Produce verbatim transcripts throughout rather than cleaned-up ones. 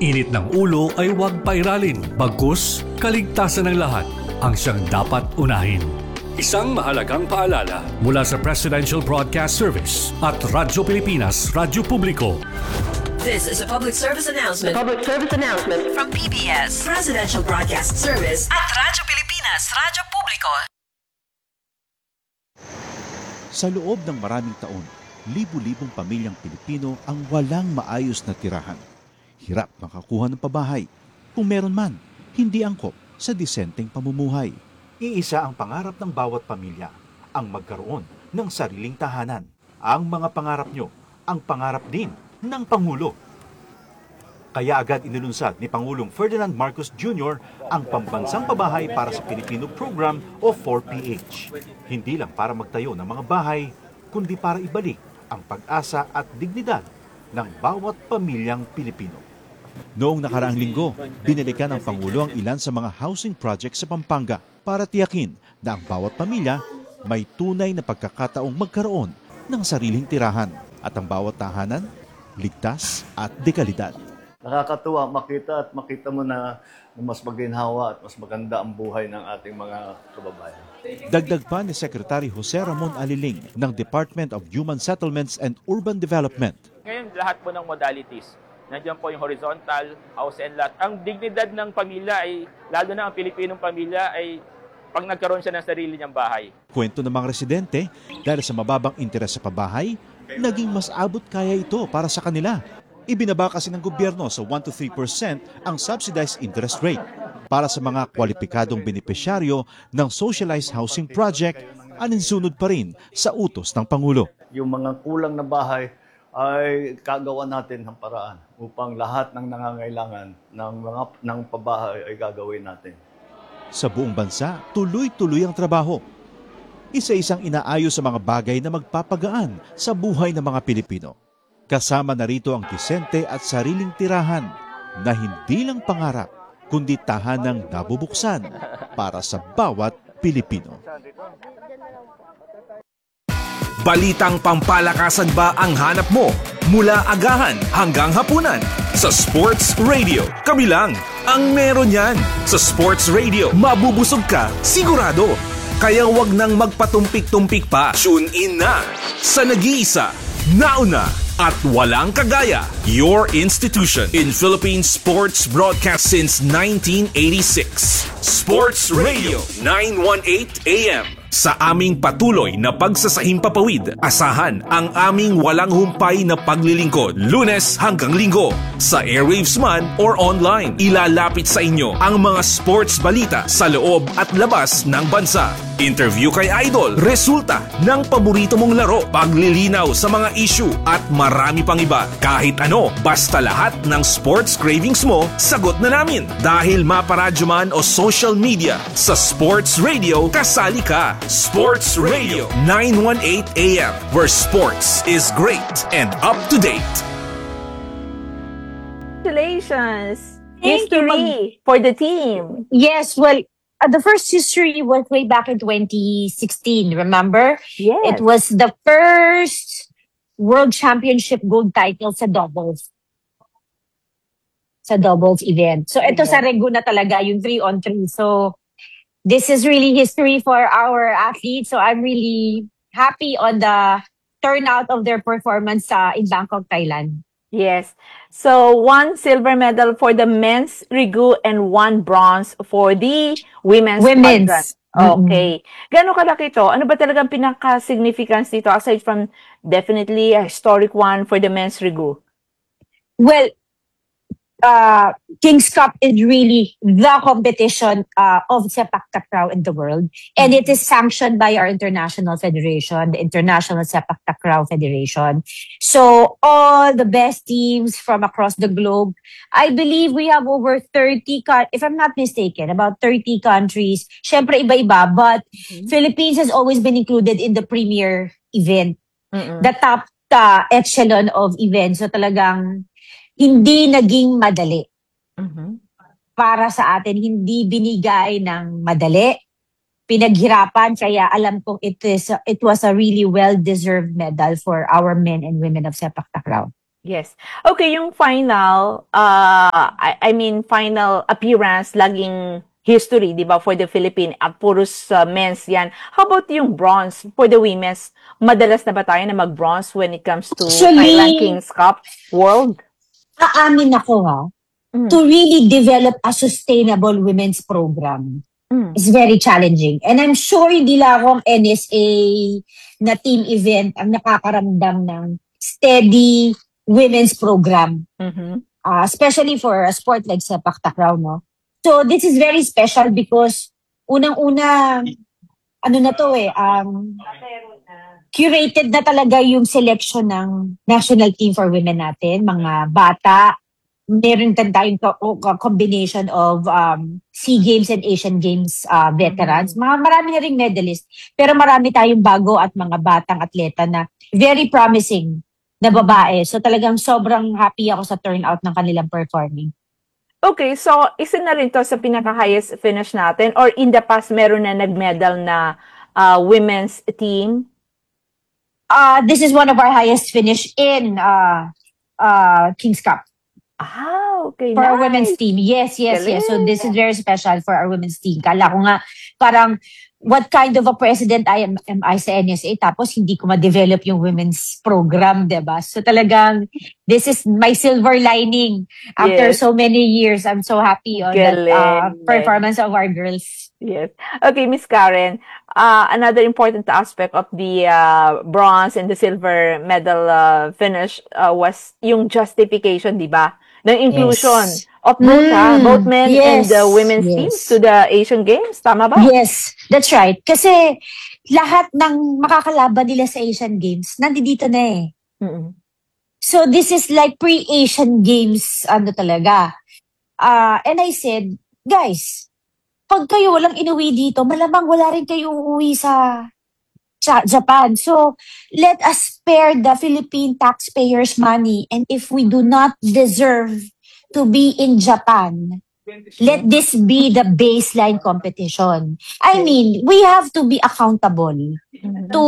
Init ng ulo ay huwag pairalin, bagkus kaligtasan ng lahat ang siyang dapat unahin. Isang mahalagang paalala mula sa Presidential Broadcast Service at Radyo Pilipinas, Radyo Publiko. This is a public service announcement. Public service announcement From P B S, Presidential Broadcast Service at Radyo Pilipinas, Radyo Publiko. Sa loob ng maraming taon, libu-libong pamilyang Pilipino ang walang maayos na tirahan. Hirap makakuha ng pabahay. Kung meron man, hindi angkop sa disenteng pamumuhay. Iisa ang pangarap ng bawat pamilya, ang magkaroon ng sariling tahanan. Ang mga pangarap nyo, ang pangarap din ng Pangulo. Kaya agad inilunsad ni Pangulong Ferdinand Marcos Junior ang Pambansang Pabahay para sa Pilipino Program o four P H. Hindi lang para magtayo ng mga bahay, kundi para ibalik ang pag-asa at dignidad ng bawat pamilyang Pilipino. Noong nakaraang linggo, binalikan ng Pangulo ang ilan sa mga housing projects sa Pampanga para tiyakin na ang bawat pamilya may tunay na pagkakataong magkaroon ng sariling tirahan at ang bawat tahanan ligtas at dekalidad. Nakakatuwa makita at makita mo na mas maginhawa at mas maganda ang buhay ng ating mga kababayan. Dagdag pa ni Secretary Jose Ramon Aliling ng Department of Human Settlements and Urban Development. Ngayon, lahat po ng modalities. Nandiyan po yung horizontal, house and lot. Ang dignidad ng pamilya ay, lalo na ang Pilipinong pamilya, ay pag nagkaroon siya ng sarili niyang bahay. Kwento ng mga residente, dahil sa mababang interes sa pabahay, naging mas abot kaya ito para sa kanila. Ibinaba kasi ng gobyerno sa one to three percent ang subsidized interest rate. Para sa mga kwalipikadong benepisyaryo ng Socialized Housing Project, aninsunod pa rin sa utos ng Pangulo. Yung mga kulang na bahay ay kagawa natin ng paraan upang lahat ng nangangailangan ng mga ng pabahay ay gagawin natin. Sa buong bansa, tuloy-tuloy ang trabaho. Isa-isang inaayos sa mga bagay na magpapagaan sa buhay ng mga Pilipino. Kasama na rito ang disente at sariling tirahan na hindi lang pangarap, kundi tahanang nabubuksan para sa bawat Pilipino. Balitang pampalakasan ba ang hanap mo? Mula agahan hanggang hapunan. Sa Sports Radio, kami lang ang meron yan. Sa Sports Radio, mabubusog ka, sigurado. Kaya wag nang magpatumpik-tumpik pa. Tune in na sa nag-iisa, nauna at walang kagaya. Your institution in Philippine sports broadcast since nineteen eighty-six. Sports Radio nine eighteen A M. Sa aming patuloy na pagsasahimpapawid, asahan ang aming walang humpay na paglilingkod, Lunes hanggang Linggo. Sa airwaves man or online, ilalapit sa inyo ang mga sports balita sa loob at labas ng bansa. Interview kay Idol, resulta ng paborito mong laro, paglilinaw sa mga issue at marami pang iba. Kahit ano, basta lahat ng sports cravings mo, sagot na namin. Dahil maparadyo man o social media, sa Sports Radio, kasali ka. Sports Radio nine eighteen A M, where sports is great and up to date. Congratulations! Thank you, History for the team. Yes, well, uh, the first history was way back in twenty sixteen, remember? Yes. It was the first World Championship gold title sa doubles. Sa doubles event. So, ito Okay. sa Regu na talaga, yung three on three. So, this is really history for our athletes. So, I'm really happy on the turnout of their performance sa in Bangkok, Thailand. Yes. So, one silver medal for the men's Rigu and one bronze for the women's. Women's. quadrant. Okay. Gano'ng kalaki to? Ano ba talagang pinaka-significance dito aside from definitely a historic one for the men's Rigu? Well, uh, King's Cup is really the competition uh, of sepak takraw in the world. And it is sanctioned by our international federation, the International Sepak Takraw Federation. So all the best teams from across the globe, I believe we have over thirty, co- if I'm not mistaken, about thirty countries. Syempre iba-iba, but Philippines has always been included in the premier event, Mm-mm. the top uh, echelon of events. So talagang hindi naging madali Mhm. para sa atin, hindi binigay ng madali, pinaghirapan, kaya alam kong it is it was a really well-deserved medal for our men and women of sepak takraw. Yes. Okay, yung final, uh, I, I mean, final appearance, laging history, di ba, for the Philippines, at puros uh, men's yan. How about yung bronze for the women's? Madalas na ba tayo na mag-bronze when it comes to Thailand Actually, Kings Cup World? aamin ako ha, Mm. to really develop a sustainable women's program Mm. is very challenging. And I'm sure hindi lang akong N S A na team event ang nakakaramdam ng steady women's program. Mhm. Uh, especially for a sport like sepak takraw, no? So this is very special because unang-una, ano na to eh, um, curated na talaga yung selection ng national team for women natin, mga bata. Meron din tayong co- co- combination of um, SEA Games and Asian Games uh, veterans. Mga marami na ring medalist. Pero marami tayong bago at mga batang atleta na very promising na babae. So talagang sobrang happy ako sa turnout ng kanilang performing. Okay, so isa na rin to sa pinaka-highest finish natin, or in the past meron na nag-medal na uh, women's team? Uh, this is one of our highest finish in uh, uh, King's Cup. Ah, okay, For nice. our women's team. Yes, yes, yes. So this is very special for our women's team. Kala ko nga, parang, what kind of a president I am, am I sa N S A? Tapos hindi ko ma-develop yung women's program, diba? So talagang, this is my silver lining. After Yes. so many years, I'm so happy on that uh, Galing. performance of our girls. Yes. Okay, Miss Karen, uh, another important aspect of the uh, bronze and the silver medal uh, finish uh, was yung justification, di ba? Ng inclusion Yes. of both, ha, Mm, both men and yes, the women's yes. teams to the Asian Games. Tama ba? Yes, that's right. Kasi lahat ng makakalaban nila sa Asian Games, nandito na eh. Mm-mm. So this is like pre-Asian Games, ano talaga. Uh, and I said, guys, pag kayo walang inuwi dito, malamang wala rin kayo uuwi sa, sa Japan. So let us spare the Philippine taxpayers' money. And if we do not deserve to be in Japan, let this be the baseline competition. I mean, we have to be accountable to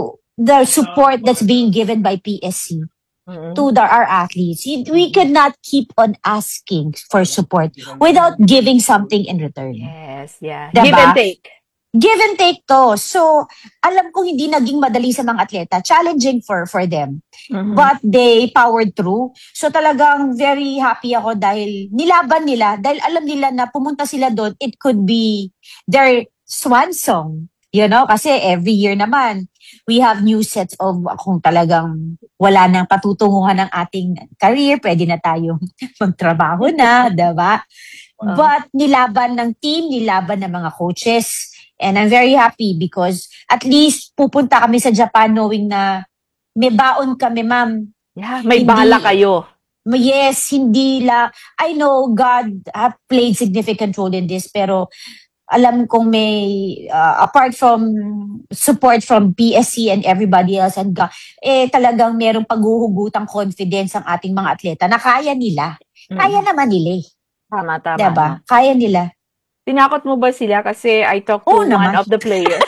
the support that's being given by P S C Mm-mm. to the, our athletes. We cannot keep on asking for support without giving something in return. Yes, yeah. Diba? Give and take. Give and take to. So, alam kong hindi naging madali sa mga atleta. Challenging for for them. Mhm. But they powered through. So talagang very happy ako dahil nilaban nila. Dahil alam nila na pumunta sila doon, it could be their swan song. You know? Kasi every year naman, we have new sets of kung talagang wala nang patutunguhan ng ating career, pwede na tayong magtrabaho na, diba? Wow. But nilaban ng team, nilaban ng mga coaches. And I'm very happy because at least pupunta kami sa Japan knowing na may baon kami, ma'am. Yeah, may Hindi- bala kayo. Yes, hindi la. I know God have played significant role in this, pero alam kong may, uh, apart from support from P S C and everybody else, and God, eh talagang merong paghuhugutang confidence ang ating mga atleta na kaya nila. Kaya naman nila eh. Tama, tama. Diba? no? Kaya nila. Tinakot mo ba sila? Kasi I talked to Oo one naman. of the players.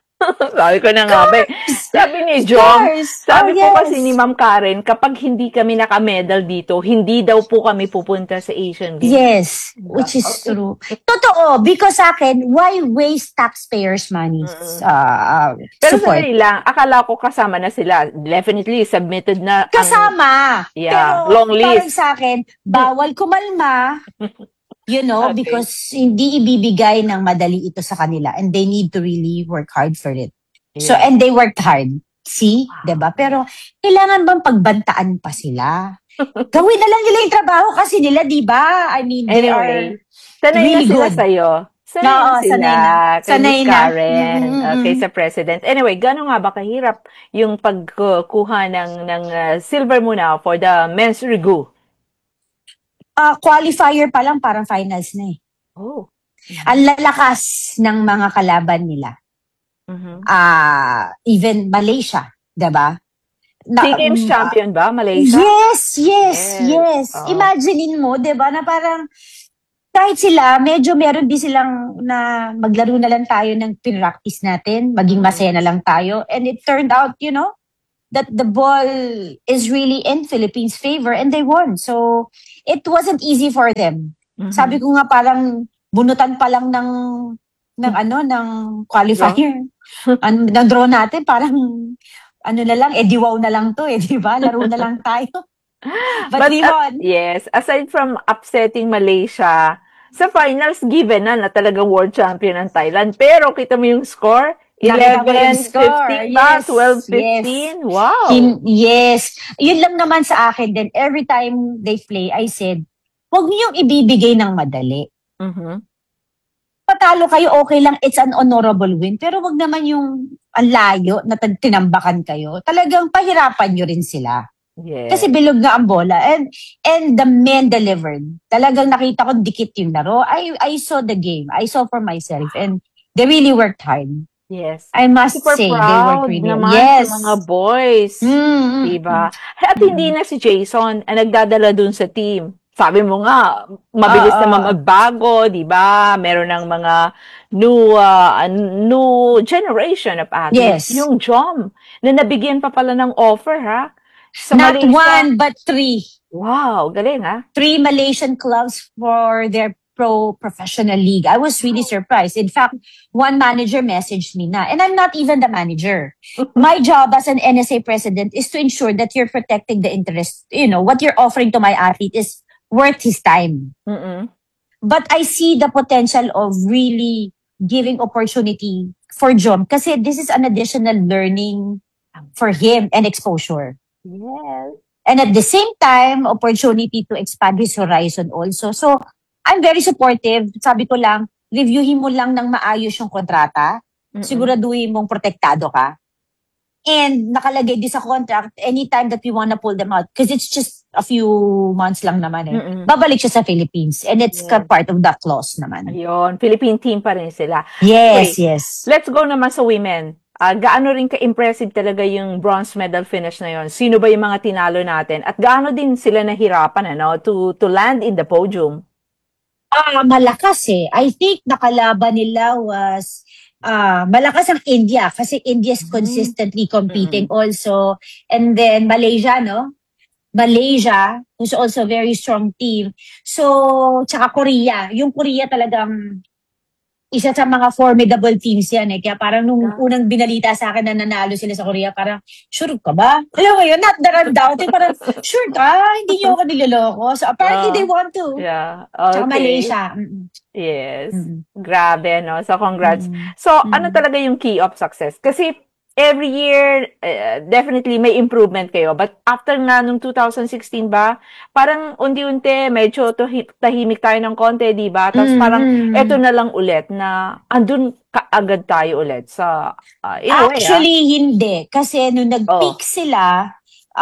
Sabi ko na nga ba, eh. Sabi ni Jom, Stars! sabi Oh, po yes. kasi ni Ma'am Karen, kapag hindi kami naka-medal dito, hindi daw po kami pupunta sa Asian Games. Yes, which is true. Totoo, because sa akin, why waste taxpayers' money? Uh, uh, Pero support. sandali lang, akala ko kasama na sila. Definitely, submitted na. ang- Kasama. Yeah, Pero long parang list. sa akin, bawal kumalma. You know, Okay. because hindi ibibigay ng madali ito sa kanila and they need to really work hard for it. So, Yeah. and they worked hard. See? 'Di ba? Pero, kailangan bang pagbantaan pa sila? Gawin na lang nila yung trabaho kasi nila, di ba? I mean, they are... Anyway, sanay really na sila good. sa'yo. Sanay Oo, na sila. sanay na. Kay Sanay Miss na. Karen, Mm, mm, okay, mm. sa President. Anyway, gano'n nga ba kahirap yung pagkuha ng, ng uh, silver muna for the men's regu? Ah, qualifier pa lang, parang finals na eh. Oh. Ang lalakas ng mga kalaban nila. Mhm. Ah, even Malaysia, 'di ba? Na- SEA Games mm, champion ba, Malaysia? Yes, yes, Yes. yes. Oo. Imaginein mo, 'di ba, na parang kahit sila, medyo meron din silang na maglaro na lang tayo ng pinractice natin, maging Mm. masaya na lang tayo. And it turned out, you know, that the ball is really in Philippines' favor and they won. So it wasn't easy for them. Mhm. Sabi ko nga parang bunutan pa lang ng ng ano ng qualifier. Ang ng draw natin parang ano na lang, eh diwaw na lang to eh, di ba? Laro na lang tayo. But, we uh, won. yes, aside from upsetting Malaysia, sa finals given na na talagang world champion ng Thailand. Pero kita mo yung score, Nakita ko yung eleven score. fifteen ba? Yes, twelve fifteen? yes. Wow. Hin- yes. Yun lang naman sa akin din. Every time they play, I said, huwag niyong ibibigay ng madali. Mhm. Patalo kayo, okay lang. It's an honorable win. Pero wag naman yung ang layo na tan- tinambakan kayo. Talagang pahirapan nyo rin sila. Yes. Kasi bilog nga ang bola. And and the men delivered. Talagang nakita ko dikit yung laro. I I saw the game. I saw for myself. And they really worked hard. Yes. I must Super say, they proud worked really naman Yes. sa mga boys. Mm, mm, Diba? At hindi na si Jason ang nagdadala dun sa team. Sabi mo nga, mabilis Oo. naman magbago, di ba? Meron ng mga new uh, new generation of athletes. Yes. Yung Jom, na nabigyan pa pala ng offer, ha? Sa Not Malaysia. one, but three. Wow, galing, ha? Three Malaysian clubs for their pro professional league. I was really surprised. In fact, one manager messaged me na, and I'm not even the manager. My job as an N S A president is to ensure that you're protecting the interest. You know, what you're offering to my athlete is worth his time. Mm-mm. But I see the potential of really giving opportunity for Jom kasi this is an additional learning for him and exposure. Yes. And at the same time, opportunity to expand his horizon also. So, I'm very supportive. Sabi ko lang, reviewin mo lang ng maayos yung kontrata. Mm-mm. Siguraduhin mong protektado ka. And nakalagay din sa contract, anytime that we wanna pull them out, because it's just a few months lang naman eh. Mm-mm. Babalik siya sa Philippines. And it's Yes. part of that clause naman. Ayun, Philippine team pa rin sila. Yes, Okay. yes. Let's go naman sa women. Ah, gaano rin ka-impressive talaga yung bronze medal finish na yon? Sino ba yung mga tinalo natin? At gaano din sila nahirapan ano, to, to land in the podium? Ah, malakas eh. I think nakalaban nila was ah malakas ang India kasi India is consistently competing also. And then Malaysia, no? Malaysia, who's also a very strong team. So, tsaka Korea. Yung Korea talagang isa sa mga formidable teams yan eh. Kaya parang nung Yeah. unang binalita sa akin na nanalo sila sa Korea, parang, sure ka ba? Alam mo yun, not that I'm doubting, parang, sure ka? Hindi nyo ako niloloko. So apparently Ah. they want to. Yeah. Tsaka Okay. Malaysia. Mm-mm. Yes. Mm-mm. Grabe, no? So, congrats. Mm. So, ano talaga yung key of success? Kasi, every year, uh, definitely may improvement kayo. But after nga nung two thousand sixteen ba, parang unti-unti, medyo tuhi- tahimik tayo ng konti, di ba? Tapos Mm, parang, mm. eto na lang ulit na andun kaagad tayo ulit sa, uh, in a way, ah. Actually, hindi. Kasi nung nag-peak sila,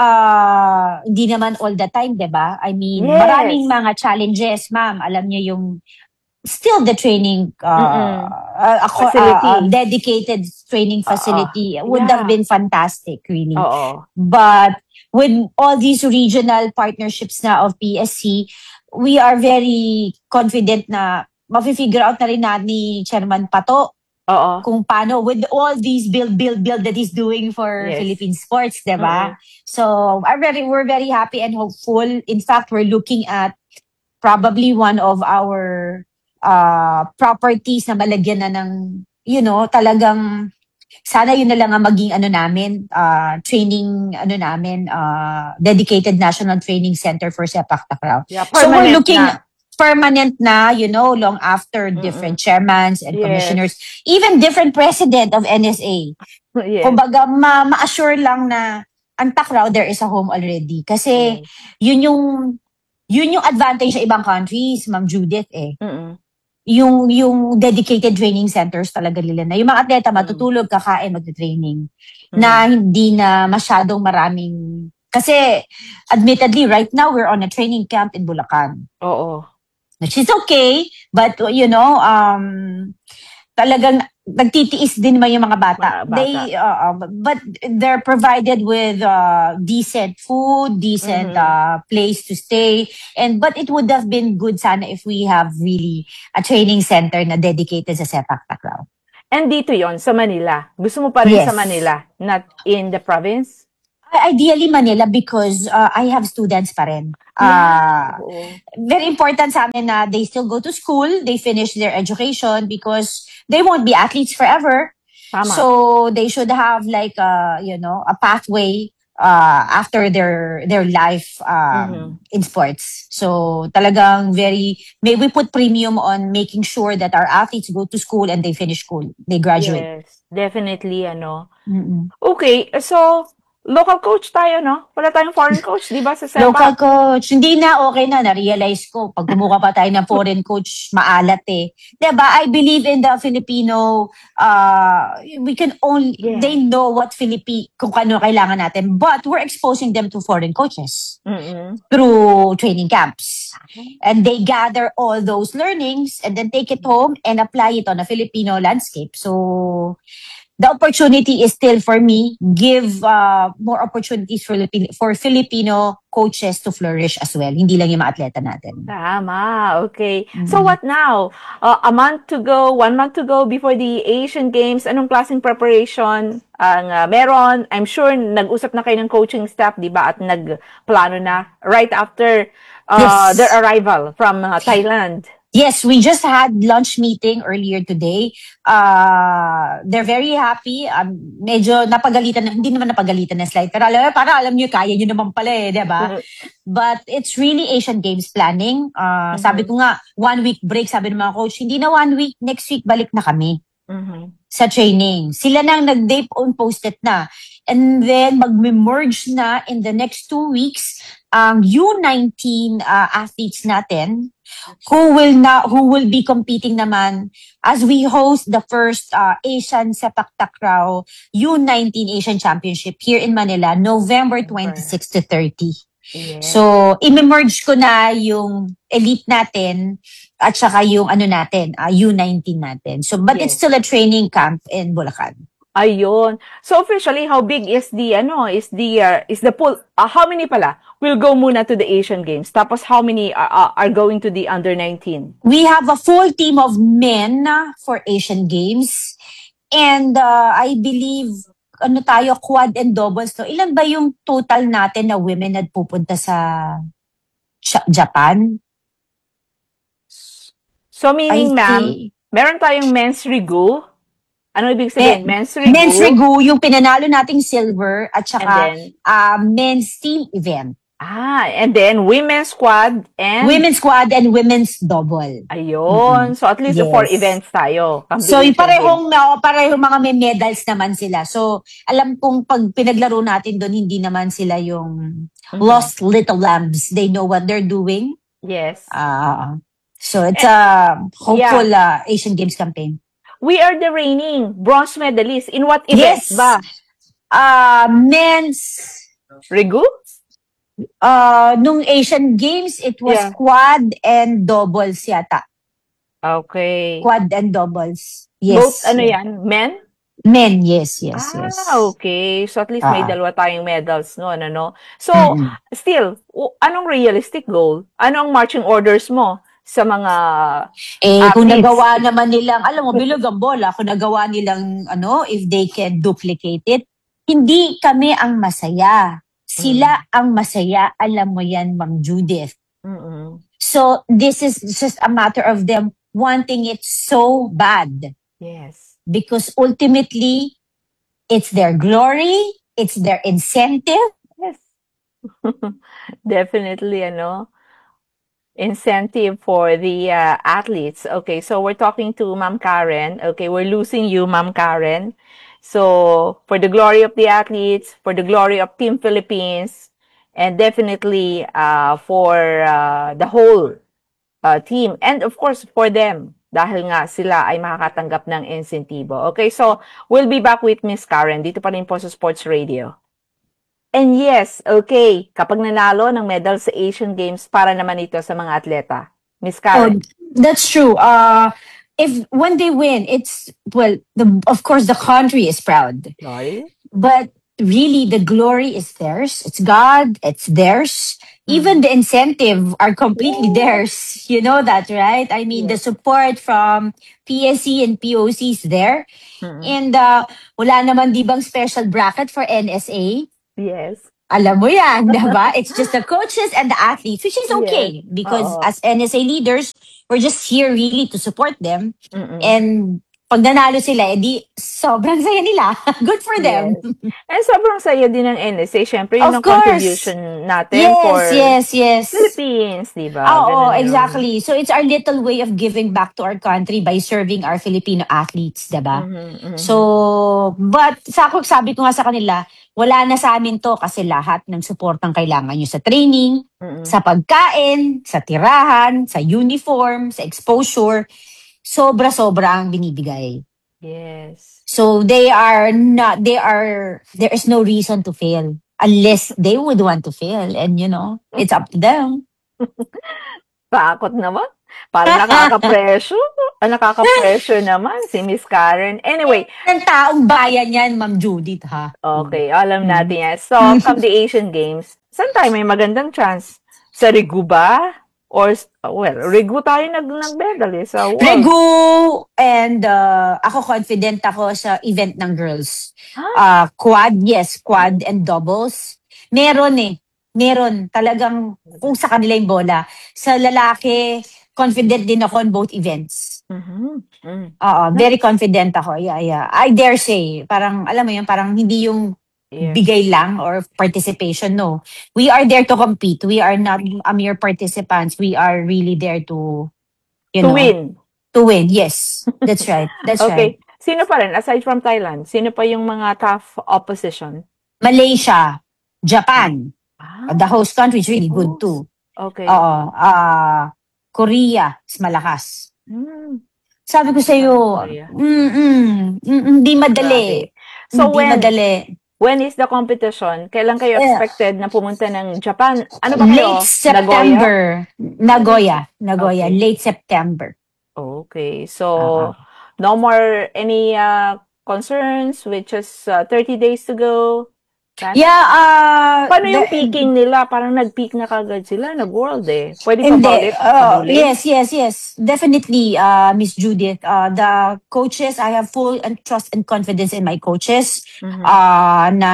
ah hindi naman all the time, di ba? I mean, Yes. maraming mga challenges, ma'am. Alam niyo yung still the training uh, Mm-mm. uh, ako, Facility. uh, uh, dedicated training facility would Yeah. have been fantastic, really. Oo. But with all these regional partnerships na of P S C, we are very confident na mafi-figure out na rin na ni Chairman Pato Oo. kung paano with all these build, build, build that he's doing for Yes. Philippine sports, di Mhm. ba? So, I'm very, we're very happy and hopeful. In fact, we're looking at probably one of our uh, properties na malagyan na ng, you know, talagang sana yun na lang ang maging ano namin, uh, training, ano namin, uh, dedicated National Training Center for Sepak Takraw. Yeah, So we're permanent looking na. permanent na, you know, long after different chairmans and Yes. commissioners, even different president of N S A. Yes. Kumbaga, ma- ma-assure lang na ang Takraw, there is a home already. Kasi Yes. yun yung yun yung advantage sa ibang countries, Ma'am Judith eh. Mm-mm. Yung yung dedicated training centers talaga nila na yung mga atleta matutulog, kakain, magte-training na hindi na masyadong maraming kasi admittedly right now we're on a training camp in Bulacan. Oo. Which is okay, but you know, um talagang nagtitiis din naman yung mga bata. Mga bata. They uh, uh, but they're provided with uh, decent food, decent Mhm. uh, place to stay, and but it would have been good sana if we have really a training center na dedicated sa sepak takraw. And dito yon sa Manila. Gusto mo pa rin Yes. sa Manila, not in the province? Ideally Manila because uh, I have students pa rin. Yeah. Uh, Oo. very important sa amin na they still go to school, they finish their education because they won't be athletes forever. Tama. So they should have like a, you know, a pathway uh, after their their life um, Mhm. in sports. So talagang very, may we put premium on making sure that our athletes go to school and they finish school, they graduate. Yes, definitely, ano. Mm-mm. Okay, so, local coach tayo, no? Wala tayong foreign coach, di ba, sa Local sepak? coach, hindi na, okay na, na-realize ko. Pag kumuha pa tayo ng foreign coach, maalat eh. Diba? I believe in the Filipino, uh, we can only, Yeah. they know what Philippi, kung ano kailangan natin. But we're exposing them to foreign coaches Mm-mm. through training camps. And they gather all those learnings and then take it home and apply it on a Filipino landscape. So, the opportunity is still for me, give uh, more opportunities for, Filipino, for Filipino coaches to flourish as well. Hindi lang yung mga atleta natin. Tama, okay. So Mm. what now? Uh, a month to go, one month to go before the Asian Games. Anong klaseng preparation ang uh, meron? I'm sure nag-usap na kayo ng coaching staff, di ba? At nagplano na right after uh, Yes. their arrival from uh, Thailand. Yes, we just had lunch meeting earlier today. Uh, they're very happy. Um, medyo napagalitan, na- hindi naman napagalitan na slide. Pero alam, para alam nyo, kaya nyo naman pala eh, di ba? But it's really Asian Games planning. Uh, Sabi ko nga, one week break, sabi ng mga coach, hindi na one week, next week balik na kami Mhm. sa training. Sila nang nag-date on post-it na. And then mag-merge na in the next two weeks ang U nineteen uh, athletes natin who will na who will be competing naman as we host the first uh, Asian Sepak Takraw U nineteen Asian Championship here in Manila, November twenty-six to thirty. Yes. So, i-merge ko na yung elite natin at saka yung ano natin, uh, U nineteen natin. So, but it's Yes. still a training camp in Bulacan. Ayun. So officially, how big is the ano? Is the uh, is the pool? Uh, how many pala will go muna to the Asian Games? Tapos how many are, uh, are going to the under nineteen? We have a full team of men for Asian Games. And uh, I believe, ano tayo, quad and doubles. So, ilan ba yung total natin na women na pupunta sa Ch- Japan? So meaning, I ma'am, think- meron tayong men's regu. Ano ibig sabihin? Men- men's regu. Men's regu, yung pinanalo nating silver at And saka then, uh, men's team event. ah, and then women's squad and Women's quad and women's double. ayun. So at least Yes. four events tayo. So, Combination yung parehong, na, parehong mga may medals naman sila. So, alam kong pag pinaglaro natin doon, hindi naman sila yung Mhm. lost little lambs. They know what they're doing. games. Yes. Uh, so, it's a hopeful uh, Asian Games campaign. We are the reigning bronze medalists. In what events Yes. ba? Uh, men's, Regu? uh, nung Asian Games, it was Yeah. quad and doubles yata. Okay. Quad and doubles. Yes. Both, ano yan? Men? Men, yes, yes, yes. Ah, okay. So at least may Ah. dalawa tayong medals no, ano no. So, Mm-mm. still, w- anong realistic goal? Ano ang marching orders mo sa mga Eh, kung athletes? nagawa naman nilang, alam mo, bilog ang bola, kung nagawa nilang, ano, if they can duplicate it, hindi kami ang masaya. Sila ang masaya, alam mo yan, Ma'am Judith. Mm-mm. So, this is just a matter of them wanting it so bad. Yes. Because ultimately, it's their glory, it's their incentive. Yes. Definitely, ano, incentive for the uh, athletes. Okay, so we're talking to Ma'am Karen. Okay, we're losing you, Ma'am Karen. So, for the glory of the athletes, for the glory of Team Philippines, and definitely uh, for uh, the whole uh, team, and of course, for them, dahil nga sila ay makakatanggap ng insentibo. Okay, so we'll be back with Miss Karen dito pa rin po sa Sports Radio. And yes, okay, kapag nanalo ng medal sa Asian Games, para naman ito sa mga atleta. Miss Oh, Karen. that's true. Uh, if when they win, it's, well, the, of course, the country is proud. Lol. But really, the glory is theirs. It's God. It's theirs. Even the incentive are completely theirs. You know that, right? I mean, the support from P S C and P O C is there. Mm-mm. And uh, wala naman di bang special bracket for N S A? Yes. Alam mo yan, diba? It's just the coaches and the athletes, which is Yes. okay because Oo. as N S A leaders, we're just here really to support them. Mm-mm. And pag nanalo sila, edi sobrang saya nila. Good for them. Yes. And sobrang saya din ng N S A. Siyempre, yun Of ang course. contribution natin Yes, for yes, yes. Philippines, di ba? Oo, Ganun yun. exactly. So it's our little way of giving back to our country by serving our Filipino athletes, diba? Mhm, mhm. So, but sa ako, sabi ko nga sa kanila, wala na sa amin to kasi lahat ng suportang kailangan nyo sa training, Mm-mm. sa pagkain, sa tirahan, sa uniform, sa exposure, sobra-sobra ang binibigay. Yes. So they are not, they are, there is no reason to fail unless they would want to fail. And you know, it's up to them. Takot naman. Parang nakaka-pressure. Ah, nakaka-pressure naman si Miss Karen. Anyway, Ng taong bayan yan, Ma'am Judith, ha? okay, alam Mm. natin yan. So, come the Asian Games, saan tayo may magandang chance? Sa Rigu ba? Or, well, Rigu tayo nag nag-medal eh, sa World. Regu, and uh, ako confident ako sa event ng girls. Ah, Uh, quad, yes, quad and doubles. Meron eh. Meron. Talagang kung sa kanila yung bola. Sa lalaki, confident din ako on both events. mhm, mm. Oo, very confident ako. Yeah, yeah. I dare say, parang, alam mo yun, parang hindi yung Yes. bigay lang or participation, no. We are there to compete. We are not a mere participants. We are really there to, you To know, win. to win. Yes, that's right. That's right. Okay. Sino pa rin, aside from Thailand, sino pa yung mga tough opposition? Malaysia, Japan, Ah, the host country is really good host. too. okay. Oo, ah Korea is malakas. Hmm, Sabi ko sa iyo, Korea. mm, mm, mm, hindi madali. grabe. So, hindi when, madali. when is the competition? Kailan kayo Eh, expected na pumunta ng Japan? Ano ba kayo? Late Nagoya? September. Nagoya. Nagoya. Okay. Late September. Okay. So, Oo. no more any uh, concerns with just uh, thirty days to go? That- Yeah, uh, Paano yung the- peaking nila? Parang nag-peak na kagad sila. Nag-world eh. Pwede pa Hindi. ba ulit? Uh, Pabuli? yes, yes, yes. Definitely, uh, Miss Judith. Uh, the coaches, I have full and trust and confidence in my coaches. Mhm. Uh, na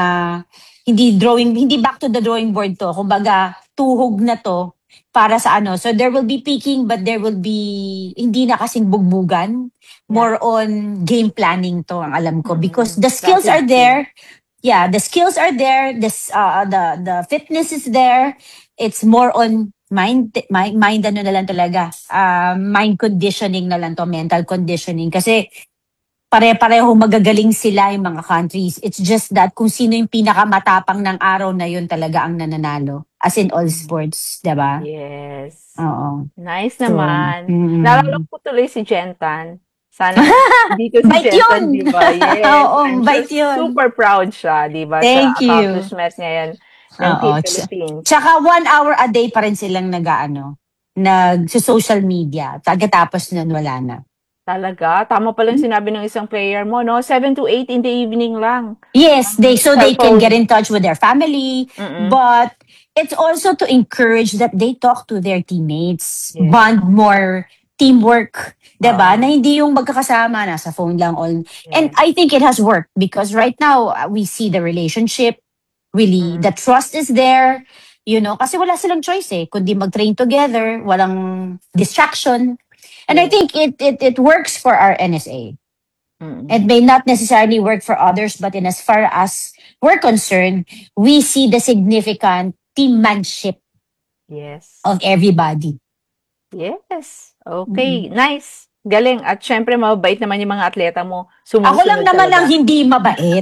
hindi drawing, hindi back to the drawing board to. Kumbaga, tuhog na to para sa ano. So there will be peaking, but there will be, hindi na kasing bugbugan. More on game planning to, ang alam ko. Because the skills That's are it. there. Yeah, the skills are there. This, uh, the the fitness is there. It's more on mind, mind, mind ano na lang talaga. Uh, mind conditioning na lang to, mental conditioning. Kasi pare-pareho magagaling sila yung mga countries. It's just that kung sino yung pinakamatapang ng araw na yun talaga ang nananalo. As in all sports, diba? Yes. Oo. Nice So, naman. mm. Naalala ko tuloy si Jentan. Sana dito si Bait Jentan, yun! di ba? Yes. Oo, I'm bait sure yun. super proud siya, di ba? Thank sa you. accomplishment ngayon ng Oo. Team Tsa- Philippines. Tsaka one hour a day pa rin silang nag-ano, nag-social media. Pagkatapos nun, wala na. Talaga? Tama pa lang sinabi ng isang player mo, no? seven to eight in the evening lang. Yes, they so they can Cellphone. get in touch with their family, Mm-mm. but it's also to encourage that they talk to their teammates, Yeah. bond more, teamwork, 'di ba? Oo. Na hindi yung magkakasama nasa phone lang all. And I think it has worked because right now uh, we see the relationship really, Mm. the trust is there, you know, kasi wala silang choice eh, kundi mag-train together, walang distraction. And I Yeah. think it it it works for our N S A. Mm-mm. It may not necessarily work for others, but in as far as we're concerned, we see the significant teammanship Yes. of everybody. Yes. Okay. Nice. Galing. At syempre, mabait naman yung mga atleta mo. Ako lang Sumusunod naman ang talaga. hindi mabait.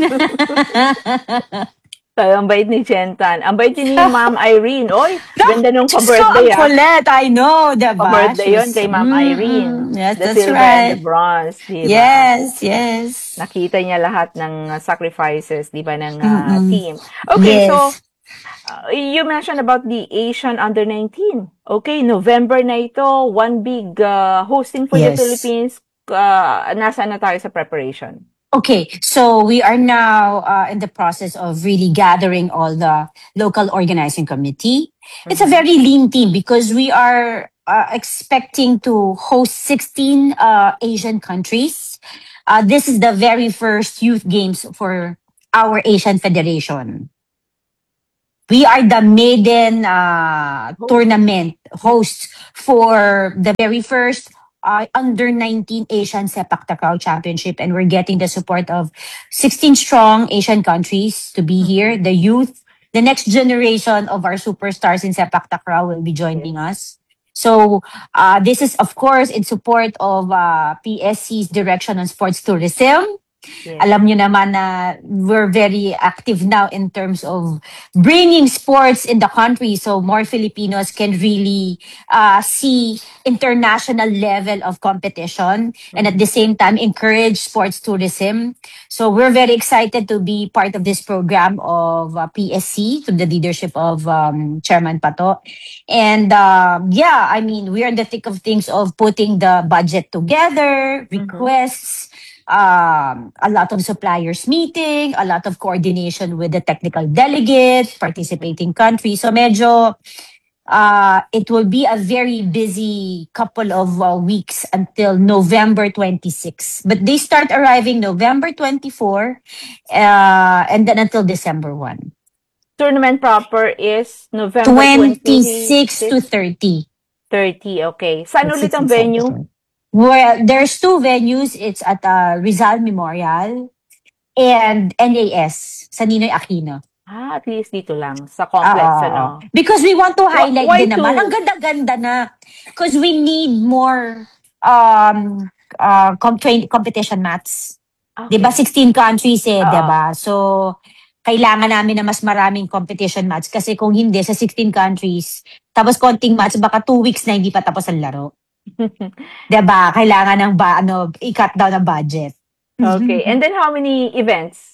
Tayo, ang bait ni Jentan. Ang bait din ni Ma'am Irene. Oy, ganda nung So, pa-birthday ang ah. kulit, I know, diba? Pa-birthday yun She's- kay Ma'am Mm, Irene. mm, yes, The that's silver and the right. bronze, di ba? Yes, yes. Nakita niya lahat ng uh, sacrifices, di ba, ng uh, Mm-mm. team. Okay, Yes. so, uh, you mentioned about the Asian under nineteen. Okay, November na ito, one big uh, hosting for the Yes. Philippines. Uh, nasaan na tayo sa preparation? Okay, so we are now uh, in the process of really gathering all the local organizing committee. It's a very lean team because we are uh, expecting to host sixteen uh, Asian countries. Uh, this is the very first youth games for our Asian Federation. we are the maiden uh, tournament hosts for the very first uh, under nineteen Asian Sepak Takraw Championship, and we're getting the support of sixteen strong Asian countries to be here. The youth, the next generation of our superstars in Sepak Takraw will be joining us. So uh, this is, of course, in support of uh, P S C's direction on sports tourism. Yes. Alam nyo naman na we're very active now in terms of bringing sports in the country, so more Filipinos can really uh, see international level of competition, and at the same time encourage sports tourism. So we're very excited to be part of this program of uh, P S C, to the leadership of um, Chairman Pato. And um, yeah, I mean, we're in the thick of things of putting the budget together, requests, um, a lot of suppliers meeting, a lot of coordination with the technical delegates, participating countries. So medyo uh, it will be a very busy couple of uh, weeks until November twenty-sixth. But they start arriving November twenty-fourth uh, and then until December first. Tournament proper is November twenty-six to thirty. thirty, okay. Saan ulit ang venue? Well, there's two venues. It's at uh, Rizal Memorial and N A S sa Ninoy Aquino. Ah, at least dito lang, sa complex, Ah, ano? because we want to highlight why din naman. two? Ang ganda-ganda na. Because we need more um uh com- train- competition mats. Okay. 'Di ba sixteen countries eh, Oo. 'di ba? So kailangan namin na mas maraming competition mats kasi kung hindi sa sixteen countries, tapos konting mats, baka two weeks na hindi pa tapos ang laro. 'Di ba? Kailangan ng ba ano, i-cut down ang budget. Okay. And then how many events?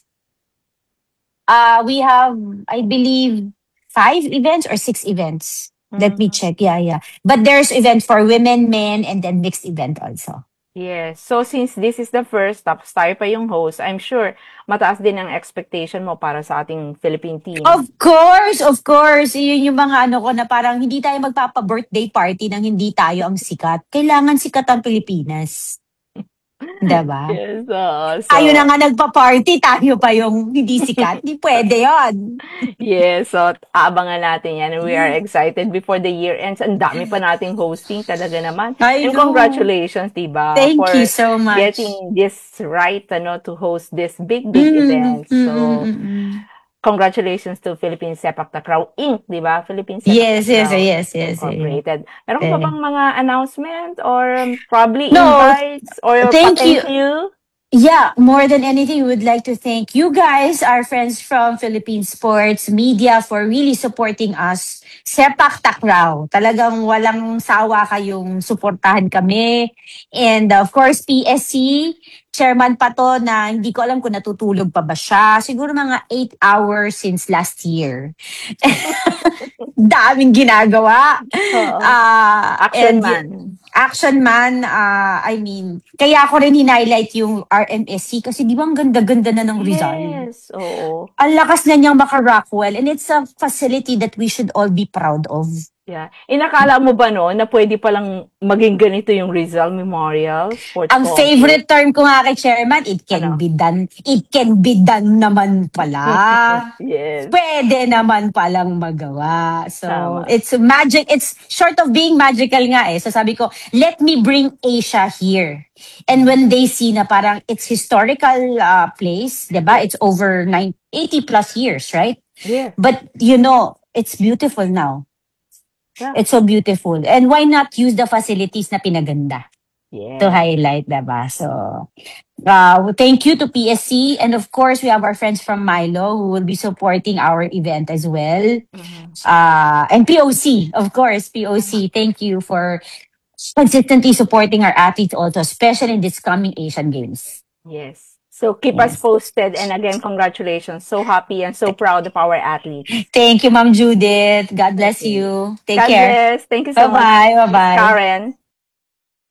Uh we have, I believe, five events or six events. Let me check. Yeah, yeah. But there's event for women, men, and then mixed event also. Yes. So since this is the first, tapos tayo pa yung host, I'm sure mataas din ang expectation mo para sa ating Philippine team. Of course, of course. Yun yung mga ano ko na parang hindi tayo magpapa-birthday party nang hindi tayo ang sikat. Kailangan sikat ang Pilipinas. Diba? Yes. oo. So, Tayo na nga nagpa-party, tayo pa yung hindi sikat. Hindi pwede yon. yes. So aabangan natin yan. We are excited before the year ends. Ang dami pa nating hosting talaga naman. I And know. congratulations, diba? Thank for you so much. getting this right, ano, to host this big, big Mm, event. mm, So, mm, mm, mm. congratulations to Philippine Sepak Takraw Incorporated, di ba? Philippine Sepak Yes, yes, Takraw yes, yes. Incorporated. Meron pa Eh. bang mga announcement or um, probably No, invites or thank pa-thank you. you? Yeah, more than anything, we would like to thank you guys, our friends from Philippine Sports Media, for really supporting us. Sepak Takraw. Talagang walang sawa kayong suportahan kami. And of course, P S C, Chairman Pato, na hindi ko alam kung natutulog pa ba siya. Siguro mga eight hours since last year. Daming ginagawa. Oo. Ah, Action and man. Action man, uh, I mean, kaya ako rin hinighlight yung R M S C kasi di ba ang ganda-ganda na ng Rizal? Yes, oo. Ang lakas na niyang maka-Rockwell, and it's a facility that we should all be proud of. Yeah. Inakala mo ba no na pwede palang maging ganito yung Rizal Memorial Sports Ang Complex? favorite term ko nga kay Chairman, it can Ano? be done. It can be done naman pala. Yes. Pwede naman palang magawa. So, Tama. it's magic. It's short of being magical nga eh. So sabi ko, let me bring Asia here. And when they see na parang it's historical uh, place, diba? It's over nine, eighty plus years, right? Yes. But, you know, it's beautiful now. Yeah. It's so beautiful. And why not use the facilities na pinaganda Yes. to highlight, diba? So, uh, thank you to P S C. And of course, we have our friends from Milo who will be supporting our event as well. Uh, and P O C, of course, P O C. Thank you for consistently supporting our athletes also, especially in this coming Asian Games. Yes. So keep us posted, and again, congratulations. So happy and so proud of our athletes. Thank you, Ma'am Judith. God bless Okay. you. Take God care. bless. Thank you so Bye-bye. much. Bye-bye. Karen.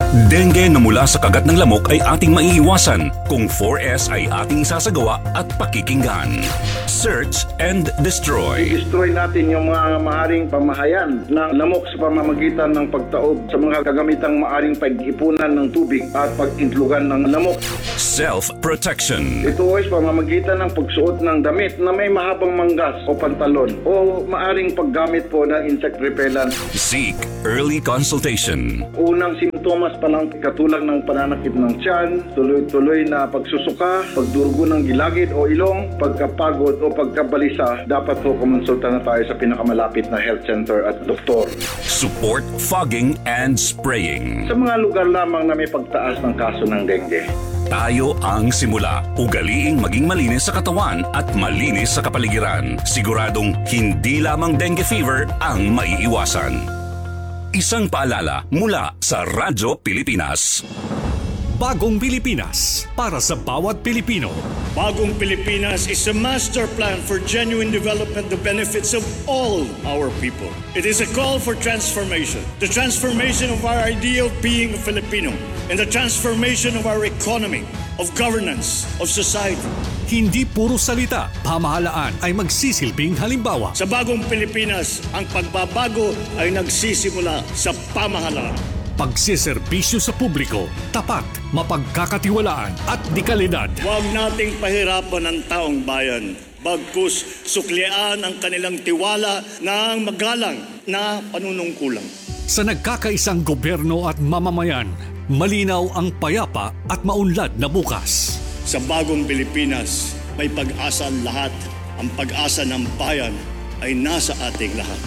Dengue na mula sa kagat ng lamok ay ating maiiwasan kung four S ay ating sasagawa at pakikinggan. Search and destroy. Destroy natin yung mga maaring pamahayan ng lamok sa pamamagitan ng pagtaob sa mga kagamitang maaring pag-ipunan ng tubig at pag-intlugan ng lamok. Self-protection. Ito ay sa pamamagitan ng pagsuot ng damit na may mahabang manggas o pantalon o maaring paggamit po ng insect repellent. Seek early consultation. Unang simptomas pa lang katulad ng pananakit ng tiyan, tuloy-tuloy na pagsusuka, pagdurugo ng gilagid o ilong, pagkapagod o pagkabalisa, dapat po kumonsulta na tayo sa pinakamalapit na health center at doktor. Support fogging and spraying. Sa mga lugar lamang na may pagtaas ng kaso ng dengue. Tayo ang simula. Ugaliing maging malinis sa katawan at malinis sa kapaligiran. Siguradong hindi lamang dengue fever ang maiiwasan. Isang paalala mula sa Radyo Pilipinas. Bagong Pilipinas para sa bawat Pilipino. Bagong Pilipinas is a master plan for genuine development that benefits of all our people. It is a call for transformation. The transformation of our idea of being a Filipino and the transformation of our economy, of governance, of society. Hindi puro salita, pamahalaan ay magsisilbing halimbawa. Sa Bagong Pilipinas, ang pagbabago ay nagsisimula sa pamahalaan. Pagsiservisyo sa publiko, tapat, mapagkakatiwalaan at dekalidad. Huwag nating pahirapan ang taong bayan. Bagkus suklian ang kanilang tiwala ng magalang na panunungkulan. Sa nagkakaisang gobyerno at mamamayan, malinaw ang payapa at maunlad na bukas. Sa Bagong Pilipinas, may pag-asa ang lahat. Ang pag-asa ng bayan ay nasa ating lahat.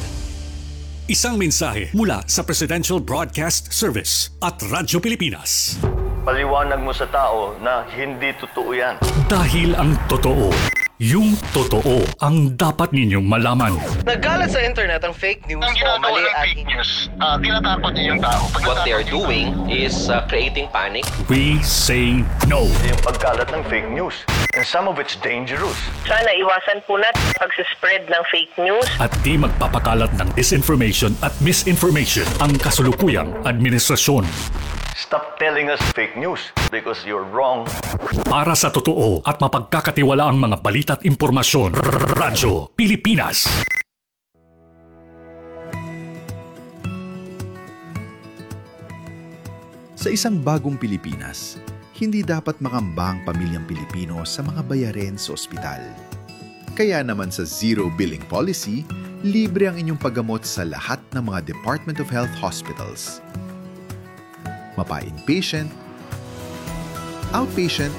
Isang mensahe mula sa Presidential Broadcast Service at Radyo Pilipinas. Paliwanag mo sa tao na hindi totoo yan. Dahil ang totoo, yung totoo ang dapat ninyong malaman. Nagkalat sa internet ang fake news ang o mali ng at fake news, uh, tinatakot niyo yung tao. what they are doing is uh, creating panic. We say no. Yung pagkalat ng fake news. And some of it's dangerous. Sana iwasan po natin pag-spread ng fake news. At di magpapakalat ng disinformation at misinformation ang kasulukuyang administrasyon. Stop telling us fake news because you're wrong. Para sa totoo at mapagkakatiwalaang mga balita at impormasyon, Radyo Pilipinas. Sa isang bagong Pilipinas, hindi dapat makamba ang pamilyang Pilipino sa mga bayarin sa ospital. Kaya naman sa Zero Billing Policy, libre ang inyong paggamot sa lahat ng mga Department of Health hospitals. Mapa-inpatient, outpatient,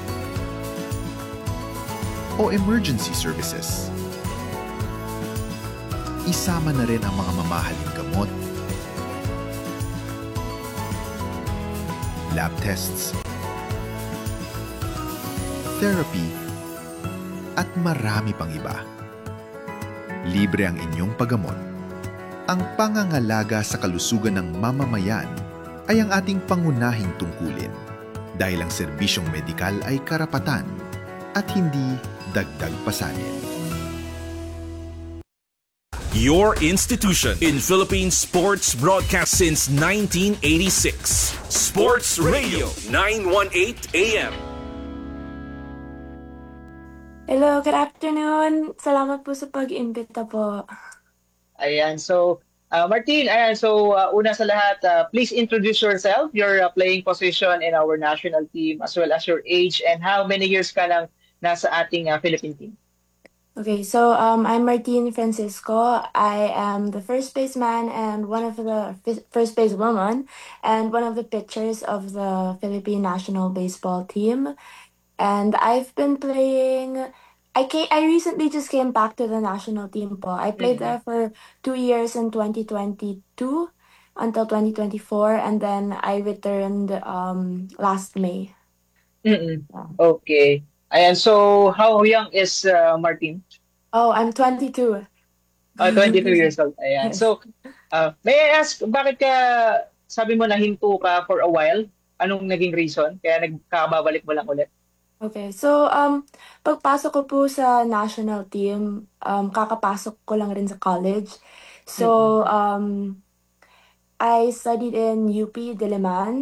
o emergency services. Isama na rin ang mga mamahaling gamot, lab tests, therapy, at marami pang iba. Libre ang inyong paggamot. Ang pangangalaga sa kalusugan ng mamamayan ay ang ating pangunahing tungkulin dahil ang serbisyong medikal ay karapatan at hindi dagdag pasanin. Your institution in Philippine sports broadcast since nineteen eighty-six. Sports Radio nine eighteen A M. Hello, good afternoon. Salamat po sa pag-imbita po. Ayan, so uh, Martin, ayan, so uh, una sa lahat, uh, please introduce yourself, your uh, playing position in our national team, as well as your age and how many years ka lang nasa ating uh, Philippine team. Okay, so um, I'm Martin Francisco. I am the first baseman and one of the f- first base woman and one of the pitchers of the Philippine national baseball team. And I've been playing. I came, I recently just came back to the national team po. I played Mm-hmm. there for two years in twenty twenty-two until twenty twenty-four, and then I returned um last May. Mm-mm. Okay. Ayan, so how young is uh, Martin? Oh, I'm twenty-two. Uh, twenty-two years old. Ayan. Yes. So, uh, may I ask, bakit ka, sabi mo nahinto ka for a while? Anong naging reason? Kaya nagkababalik mo lang ulit? Okay, so um, pagpasok ko po sa national team, um, kakapasok ko lang rin sa college. So, um, I studied in U P Diliman.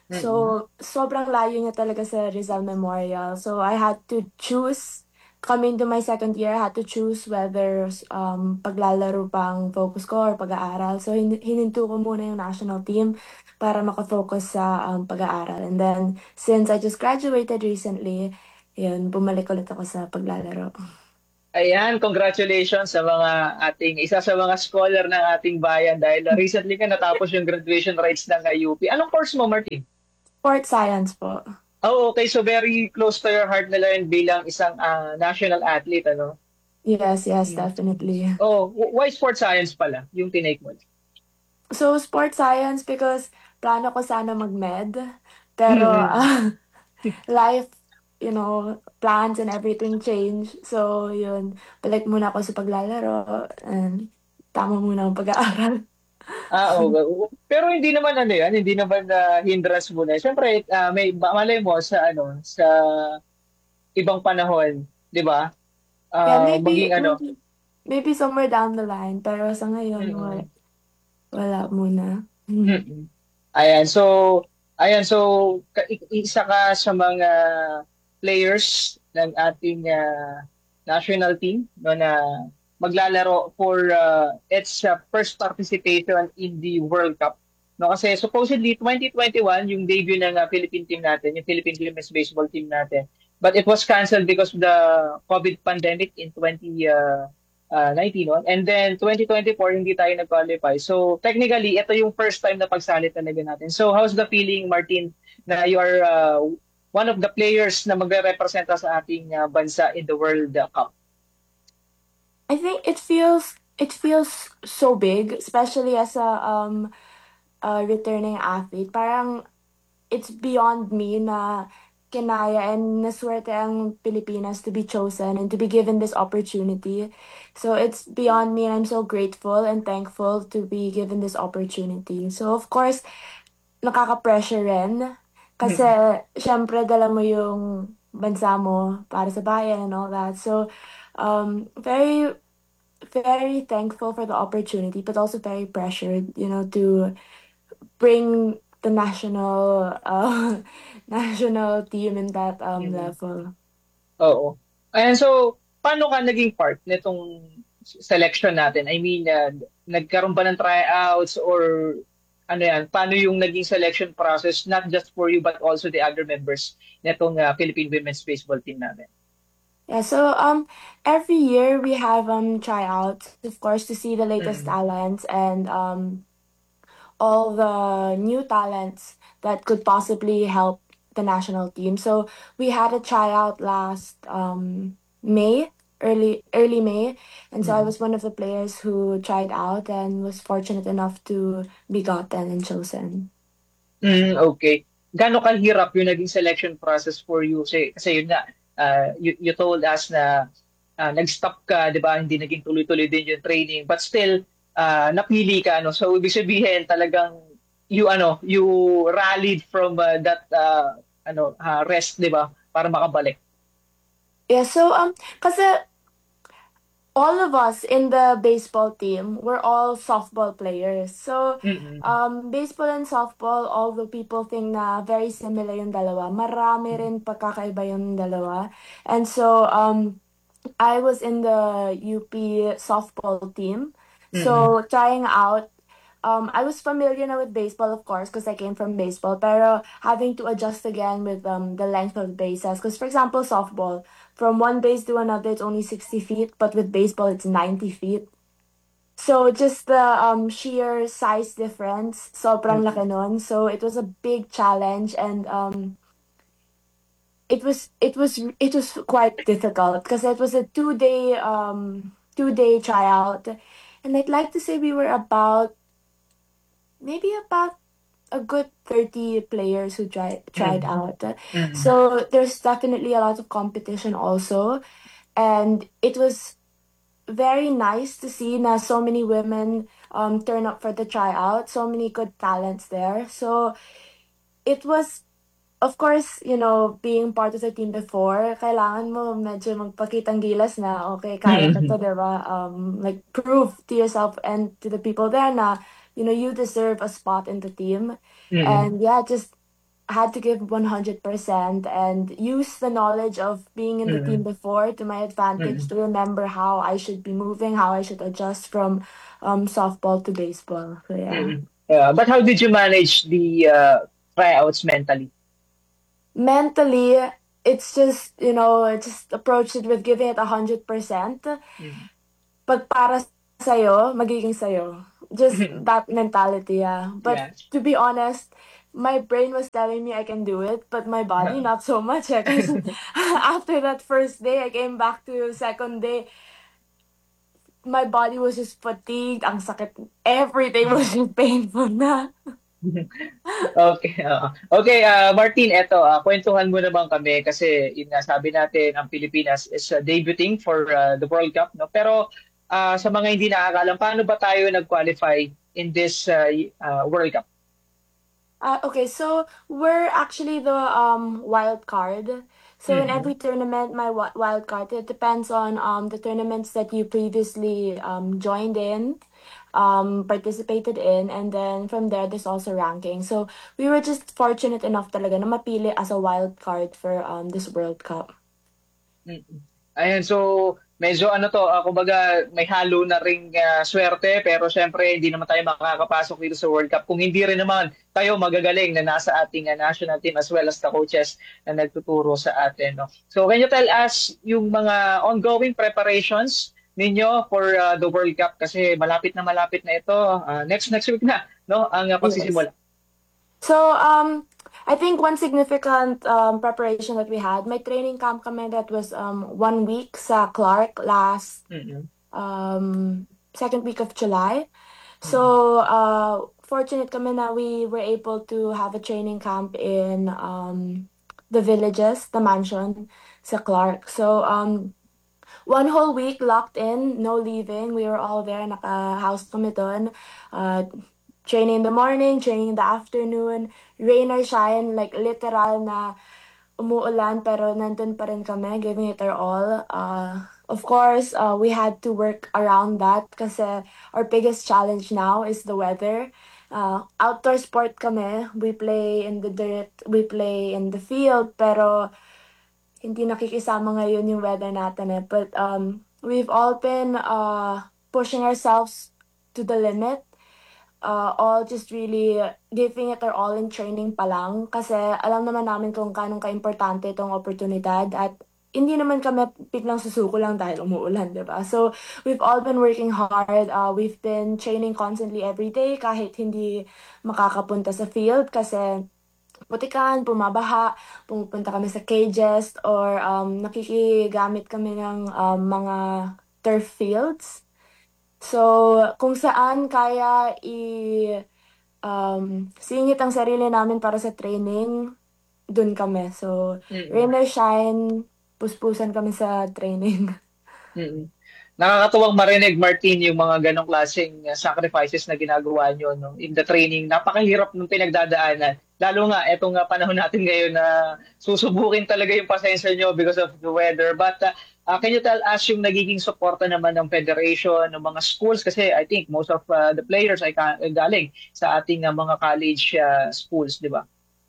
So, sobrang layo niya talaga sa Rizal Memorial. So, I had to choose, coming to my second year, I had to choose whether um, paglalaro bang focus ko or pag-aaral. So, hin- hininto ko muna yung national team para makafocus sa um, pag-aaral. And then, since I just graduated recently, yun, bumalik ulit ako sa paglalaro. Ayan, congratulations sa mga ating, isa sa mga scholar ng ating bayan dahil uh, recently ka natapos yung graduation rites ng uh, U P. Anong course mo, Martin? Sport science po. Oh, okay. So very close to your heart nila yun bilang isang uh, national athlete, ano? Yes, yes, definitely. Oh, w- why sports science pala yung tinake mo? So, sport science because plano ko sana mag-med. Pero, Mhm. ah, life, you know, plans and everything change. So, yun, balik muna ako sa paglalaro and tama muna ang pag-aaral. Ah, okay. Pero hindi naman ano yan, hindi naman na hindrance muna. Siyempre, ah, may ba- malay mo sa ano, sa ibang panahon, 'di ba? Yeah, Ah, maybe, maging ano. maybe, maybe somewhere down the line. Pero sa ngayon, wala, Mm-mm. wala muna. Mm-mm. Ayan, so ayan, so ka- i- isa ka sa mga players ng ating ah, national team no na maglalaro for uh, its uh, first participation in the World Cup. No, kasi supposedly twenty twenty-one yung debut ng uh, Philippine team natin, yung Philippine Women's Baseball team natin. But it was canceled because of the COVID pandemic in twenty nineteen. No? And then twenty twenty-four hindi tayo nag-qualify. So technically, ito yung first time na pagsali talaga natin. So how's the feeling, Martin, na you are uh, one of the players na magre-representa sa ating uh, bansa in the World Cup? I think it feels it feels so big, especially as a um a returning athlete. Parang it's beyond me na kinaya and naswerte ang Pilipinas to be chosen and to be given this opportunity. So it's beyond me and I'm so grateful and thankful to be given this opportunity. So of course, nakaka-pressure rin kasi syempre dala mo yung bansa mo para sa bayan and all that. So um very very thankful for the opportunity, but also very pressured, you know, to bring the national uh, national team in that um Mhm. level. Oo. Ayan, so paano ka naging part nitong selection natin? I mean, uh, nagkaroon ba ng tryouts or ano yan, paano yung naging selection process not just for you but also the other members nitong uh, Philippine Women's Baseball team natin? Yeah, so um every year we have um tryouts, of course, to see the latest Mhm. talents and um all the new talents that could possibly help the national team. So we had a tryout last um May, early early May, and so I Mhm. was one of the players who tried out and was fortunate enough to be gotten and chosen. Mm, okay. Gaano kahirap yung naging selection process for you? Kasi, kasi yun nga, uh, you, you told us na uh, nag-stop ka, di ba? Hindi naging tuloy-tuloy din yung training. But still, uh, napili ka. No? So, ibig sabihin talagang you, ano, you rallied from uh, that uh, ano, uh, rest, di ba? Para makabalik. Yeah, so um kasi all of us in the baseball team, we're all softball players. So, Mm-mm. um, baseball and softball, although people think na very similar yung dalawa, marami rin pagkakaiba yung dalawa. And so, um, I was in the U P softball team. So, trying out, um, I was familiar na with baseball, of course, because I came from baseball, pero having to adjust again with um, the length of the bases. Because, for example, softball, from one base to another, it's only sixty feet, but with baseball, it's ninety feet. So, just the um, sheer size difference, sobrang laki nun. So, it was a big challenge, and um, it was it was it was quite difficult because it was a two day um two day tryout, and I'd like to say we were about maybe about a good thirty players who tried tried Mhm. out. Mhm. So there's definitely a lot of competition also, and it was very nice to see na so many women um turn up for the tryout, so many good talents there. So it was, of course, you know, being part of the team before, kailangan mo medyo magpakitang gilas na, okay, kaya ka to, diba? Um, like, prove to yourself and to the people there na, you know, you deserve a spot in the team. Mhm. And yeah, just had to give one hundred percent and use the knowledge of being in the team Mm-mm. before to my advantage Mm-mm. to remember how I should be moving, how I should adjust from um, softball to baseball. So yeah. Mm-mm. Yeah, but how did you manage the uh, tryouts mentally? Mentally, it's just, you know, just approach it with giving it one hundred percent. Mm. Pag para sa'yo, magiging sa'yo. Just that mentality, yeah. But Yeah. to be honest, my brain was telling me I can do it, but my body not so much. Because after that first day, I came back to second day, my body was just fatigued, ang sakit, everything was just painful na. Okay, oo. Okay, ah, Martin, eto, ah, kwentuhan mo naman kami kasi yun nga sabi natin ang Pilipinas is uh, debuting for uh, the World Cup, no? Pero ah, sa mga hindi nakakalam, paano ba tayo nag-qualify in this uh, y- uh, World Cup? Uh, okay, so we're actually the um wild card. So in Mhm. every tournament, my wi- wild card, it depends on um the tournaments that you previously um joined in, um participated in, and then from there there's also ranking. So we were just fortunate enough talaga na mapili as a wild card for um this World Cup. Mm. Ayan, so medyo ano to, ah, kumbaga may halo na ring ah, swerte pero syempre hindi naman tayo makakapasok dito sa World Cup kung hindi rin naman tayo magagaling na nasa ating ah, national team as well as the coaches na nagtuturo sa atin, no. So can you tell us yung mga ongoing preparations ninyo for ah, the World Cup kasi malapit na malapit na ito, ah, next next week na, no, ang ah, Yes. pagsisimula. So, um, I think one significant um, preparation that we had, my training camp kami that was um, one week sa Clark last Mhm. um, second week of July. So, uh, fortunate kami na we were able to have a training camp in um, the villages, the mansion sa Clark. So, um, one whole week locked in, no leaving. We were all there, naka-house kami doon. Uh, training in the morning, training in the afternoon, rain or shine, like literal na umuulan pero nandun pa rin kami, giving it our all. Uh, of course, uh, we had to work around that kasi our biggest challenge now is the weather. Uh, outdoor sport kami, we play in the dirt, we play in the field, pero hindi nakikisama ngayon yung weather natin eh. But um, we've all been uh, pushing ourselves to the limit. Uh, all just really giving it our all in training pa lang. Kasi alam naman namin kung kanong ka-importante itong oportunidad at hindi naman kami biglang susuko lang dahil umuulan, di ba? So, we've all been working hard. Uh, we've been training constantly every day kahit hindi makakapunta sa field kasi putikan, pumabaha, pumupunta kami sa cages, or um, nakikigamit kami ng um, mga turf fields. So, kung saan kaya i um, singit ang sarili namin para sa training, dun kami. So, Mm-mm. rain or shine, puspusan kami sa training. Mm. Nakakatuwang marinig, Martin, yung mga ganong klaseng uh, sacrifices na ginagawa nyo, no, in the training. Napakahirap ng pinagdadaanan. Lalo nga, etong uh, panahon natin ngayon na susubukin talaga yung pasensya nyo because of the weather. But uh, uh, can you tell us yung nagiging suporta naman ng federation, ng mga schools? Kasi I think most of uh, the players ay ka- ay galing sa ating uh, mga college uh, schools, di ba?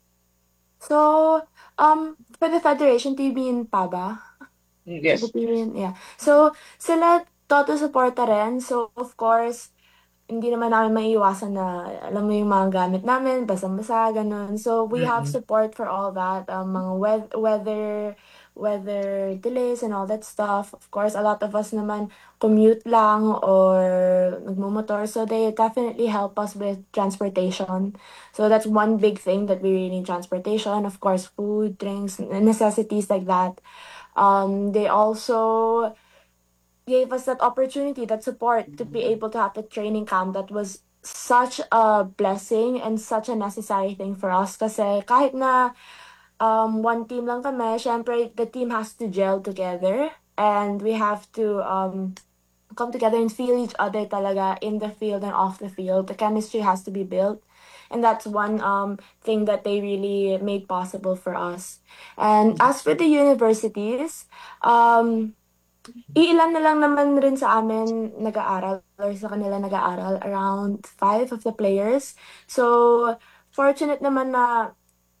So, um, for the federation, do you mean P A B A? Mm, yes. Philippine, yeah. So, sila toto suporta rin. So, of course, hindi naman namin maiiwasan na, alam mo yung mga gamit namin, basang-basa, ganun. So, we have Mm-mm. support for all that. Um, mga wea- weather, weather delays and all that stuff. Of course, a lot of us naman commute lang or nagmumotor. So, they definitely help us with transportation. So, that's one big thing that we really need, transportation. Of course, food, drinks, necessities like that. Um, they also gave us that opportunity, that support to be able to have a training camp that was such a blessing and such a necessary thing for us. Kasi kahit na um, one team lang kami, syempre the team has to gel together and we have to um, come together and feel each other talaga in the field and off the field. The chemistry has to be built. And that's one um, thing that they really made possible for us. And as for the universities, um, iilan na lang naman rin sa amin nag-aaral or sa kanila nag-aaral, around five of the players. So, fortunate naman na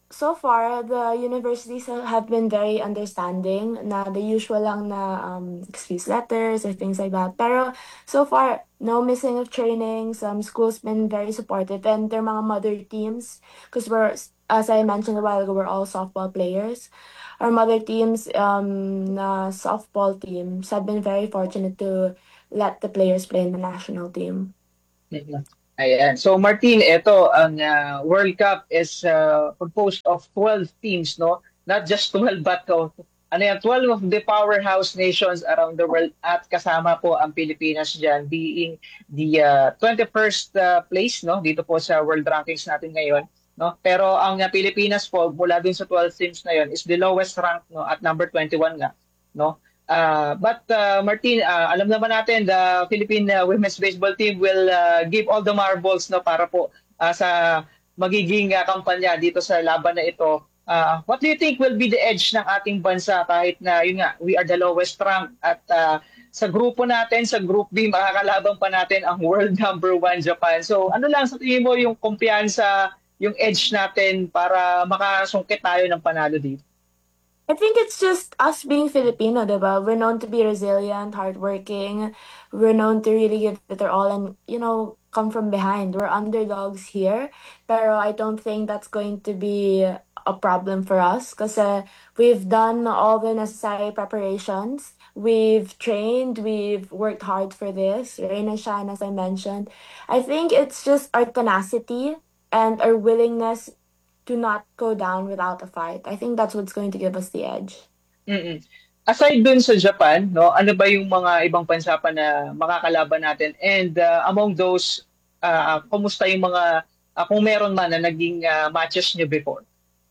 so far, the universities have been very understanding na the usual lang na um, excuse letters or things like that. Pero so far, no missing of training. Some schools been very supportive and their mga mother teams, because we're, as I mentioned a while ago, we're all softball players. Our mother teams, um, na softball teams have been very fortunate to let the players play in the national team. Mhm. Ayan. So Martin, ito ang uh, World Cup is uh, composed of twelve teams, no? Not just twelve but uh, ano yan, twelve of the powerhouse nations around the world at kasama po ang Pilipinas diyan being the uh, twenty-first uh, place, no? Dito po sa world rankings natin ngayon, no? Pero ang uh, Pilipinas po mula dun sa twelve teams na yon is the lowest rank, no, at number twenty-one nga, no? Uh, but uh, Martin, uh, alam naman natin the Philippine uh, women's baseball team will uh, give all the marbles, no, para po uh, sa magiging uh, kampanya dito sa laban na ito. Uh, what do you think will be the edge ng ating bansa kahit na yun nga we are the lowest rank at uh, sa grupo natin, sa Group B, makakalaban pa natin ang world number one Japan. So ano lang sa tingin mo yung kumpiyansa, yung edge natin para makasungkit tayo ng panalo dito? I think it's just us being Filipino, diba? We're known to be resilient, hardworking. We're known to really give it our all and, you know, come from behind. We're underdogs here, pero I don't think that's going to be a problem for us because uh, we've done all the necessary preparations. We've trained, we've worked hard for this, rain and shine, as I mentioned. I think it's just our tenacity and our willingness to not go down without a fight. I think that's what's going to give us the edge. Mm-mm. Aside dun sa Japan, no, ano ba yung mga ibang bansa pa na makakalaban natin? And uh, among those, uh, kumusta yung mga, uh, kung meron man na naging uh, matches nyo before?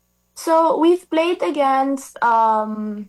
So we've played against um,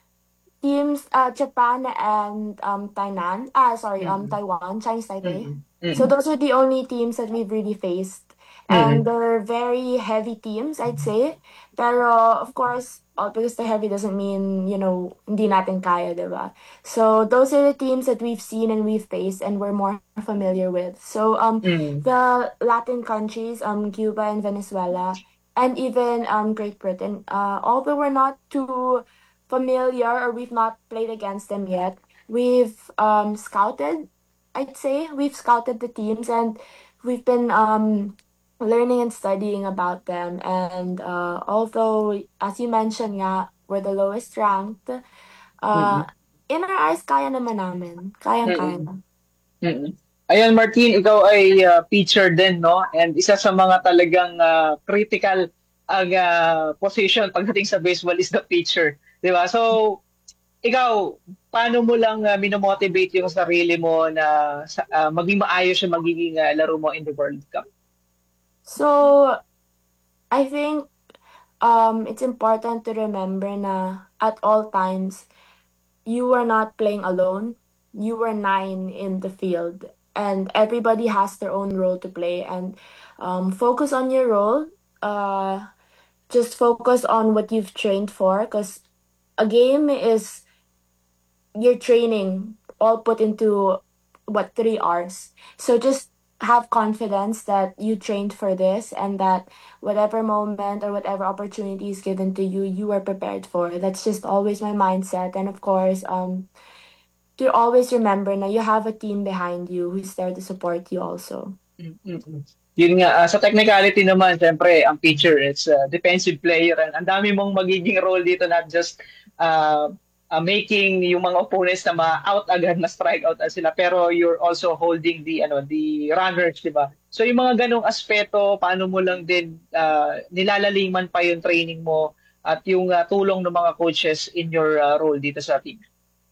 teams, uh, Japan and um, Tainan. Ah, sorry, um, Taiwan, Chinese Taipei. Mm-mm. So those are the only teams that we've really faced. And they're very heavy teams, I'd say. Pero, of course, uh, because they're heavy doesn't mean, you know, hindi natin kaya, diba? So, those are the teams that we've seen and we've faced and we're more familiar with. So, um, Mm. the Latin countries, um, Cuba and Venezuela, and even um, Great Britain, uh, although we're not too familiar or we've not played against them yet, we've um, scouted, I'd say. We've scouted the teams and we've been um, learning and studying about them. And uh, although, as you mentioned nga, we're the lowest ranked, uh, Mm-mm. in our eyes, kaya naman namin. Kayang-kaya. Mm-mm. Mm-mm. Ayan, Martin, ikaw ay uh, featured din, no? And isa sa mga talagang uh, critical ang uh, position pagdating sa baseball is the pitcher. Di ba? So, ikaw, paano mo lang uh, minomotivate yung sarili mo na sa, uh, maging maayos yung magiging uh, laro mo in the World Cup? So, I think um, it's important to remember na at all times, you are not playing alone. You are nine in the field. And everybody has their own role to play. And um, focus on your role. Uh, just focus on what you've trained for. Because a game is your training all put into, what, three hours. So just have confidence that you trained for this and that whatever moment or whatever opportunity is given to you, you are prepared for. That's just always my mindset. And of course, um, to always remember na you have a team behind you who's there to support you also. Mm-mm. Yun nga, uh, sa technicality naman, siyempre, ang pitcher is a defensive player and ang dami mong magiging role dito, not just uh, uh, making yung mga opponents na ma-out agad, ma-strike out sila, pero you're also holding the ano the runners, di ba? So yung mga ganong aspeto, paano mo lang din uh, nilalaliman pa yung training mo at yung uh, tulong ng mga coaches in your uh, role dito sa team?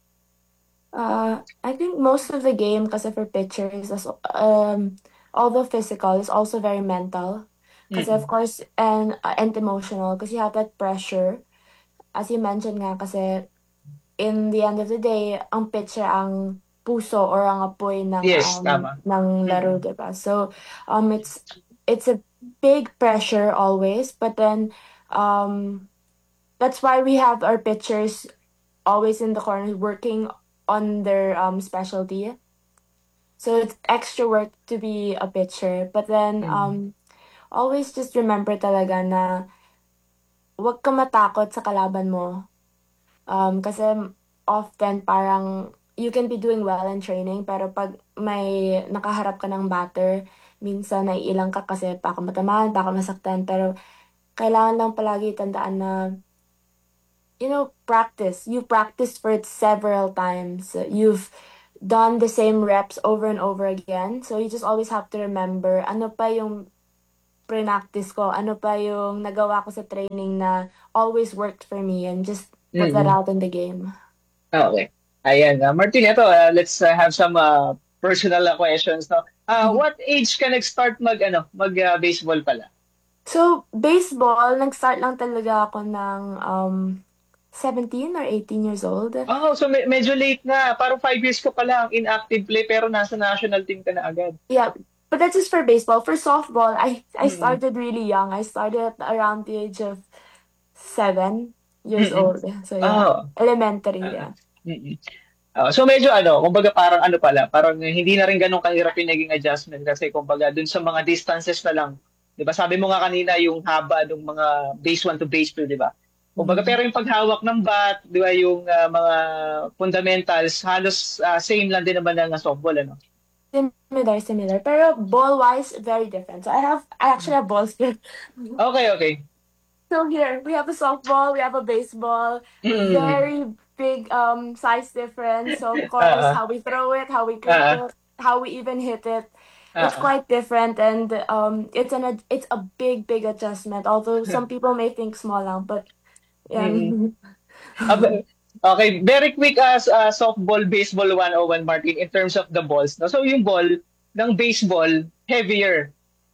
Uh, I think most of the game, kasi for pitchers, is, um, although physical, is also very mental. Kasi of Mm-mm. course, and, uh, and emotional, because you have that pressure. As you mentioned nga, kasi in the end of the day, ang pitcher ang puso or ang apoy ng Yes, um, tama. ng laro, Mm-mm. diba? So, um, it's it's a big pressure always, but then um, that's why we have our pitchers always in the corner working on their um specialty. So it's extra work to be a pitcher, but then Mm. um always just remember talaga na wag ka matakot sa kalaban mo. Um, kasi often parang you can be doing well in training, pero pag may nakaharap ka ng batter, minsan naiilang ka kasi baka matamaan, baka masaktan, pero kailangan lang palagi tandaan na, you know, practice. You practice for it several times. You've done the same reps over and over again. So you just always have to remember, ano pa yung pre-practice ko, ano pa yung nagawa ko sa training na always worked for me, and just put that Mm-mm. out in the game. Okay. Ayan. Uh, Martin, ito, uh, let's uh, have some uh, personal uh, questions. No? Uh, what age ka nag-start mag, ano, mag-baseball pala? So, baseball, nag-start lang talaga ako ng um, seventeen or eighteen years old. Oh, so me- medyo late na. Parang five years ka pa lang in active play pero nasa national team ka na agad. Yeah, but that's just for baseball. For softball, I I Mm-mm. started really young. I started around the age of seven years Mm-mm. old. So yeah, Oh. elementary, Uh, yeah. mm-mm. Uh, so medyo ano, kumbaga parang ano pala, parang hindi na rin ganun kahirap yung naging adjustment kasi kumbaga dun sa mga distances na lang. 'Di ba? Sabi mo nga kanina yung haba ng mga base one to base two, 'di ba? Kumbaga pero yung paghawak ng bat, 'di ba, yung uh, mga fundamentals halos uh, same lang din naman ng softball, ano. Similar, similar. Pero ball-wise, very different. So I have, I actually have balls here. Okay, okay. So here, we have a softball, we have a baseball, Mm. very big um size difference. So of course, Uh-uh. how we throw it, how we grip Uh-uh. it, how we even hit it, it's Uh-uh. quite different, and um it's an ad- it's a big big adjustment. Although some people may think small lang, but yeah. Mm. Ab- Okay, very quick as uh, softball, baseball one oh one, Martin, in terms of the balls. No? So yung ball ng baseball, heavier.